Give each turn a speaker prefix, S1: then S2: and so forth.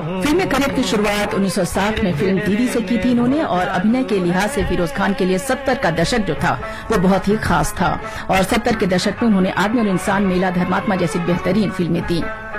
S1: फिल्मी करियर की शुरुआत 1960 में फिल्म दीदी से की थी इन्होंने, और अभिनय के लिहाज से फिरोज खान के लिए 70 का दशक जो था वो बहुत ही खास था। और 70 के दशक में उन्होंने आदमी और इंसान, मेला, धर्मात्मा जैसी बेहतरीन फिल्में दी।